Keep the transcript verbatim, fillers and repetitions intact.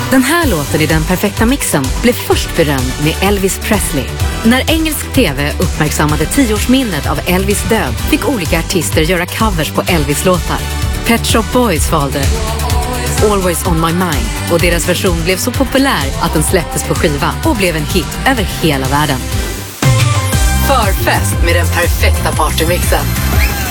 Den här låten i den perfekta mixen blev först berömd med Elvis Presley. När engelsk tv uppmärksammade tioårsminnet av Elvis död fick olika artister göra covers på Elvis-låtar. Pet Shop Boys valde Always on my mind och deras version blev så populär att den släpptes på skiva och blev en hit över hela världen. Förfest med den perfekta partymixen.